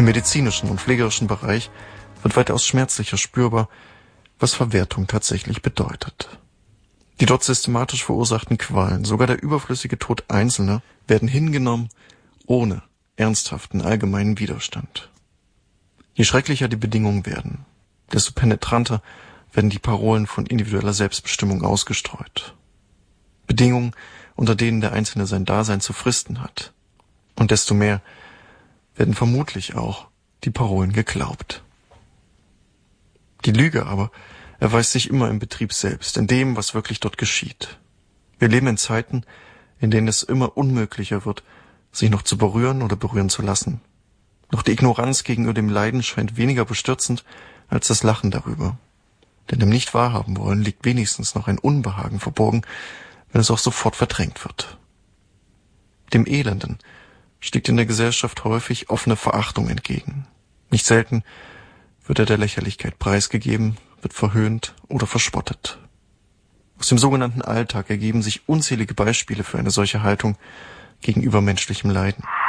Im medizinischen und pflegerischen Bereich wird weitaus schmerzlicher spürbar, was Verwertung tatsächlich bedeutet. Die dort systematisch verursachten Qualen, sogar der überflüssige Tod Einzelner, werden hingenommen, ohne ernsthaften allgemeinen Widerstand. Je schrecklicher die Bedingungen werden, desto penetranter werden die Parolen von individueller Selbstbestimmung ausgestreut. Bedingungen, unter denen der Einzelne sein Dasein zu fristen hat. Und desto mehr werden vermutlich auch die Parolen geglaubt. Die Lüge aber erweist sich immer im Betrieb selbst, in dem, was wirklich dort geschieht. Wir leben in Zeiten, in denen es immer unmöglicher wird, sich noch zu berühren oder berühren zu lassen. Doch die Ignoranz gegenüber dem Leiden scheint weniger bestürzend als das Lachen darüber. Denn im Nicht-Wahrhaben-Wollen liegt wenigstens noch ein Unbehagen verborgen, wenn es auch sofort verdrängt wird. Dem Elenden steigt in der Gesellschaft häufig offene Verachtung entgegen. Nicht selten wird er der Lächerlichkeit preisgegeben, wird verhöhnt oder verspottet. Aus dem sogenannten Alltag ergeben sich unzählige Beispiele für eine solche Haltung gegenüber menschlichem Leiden.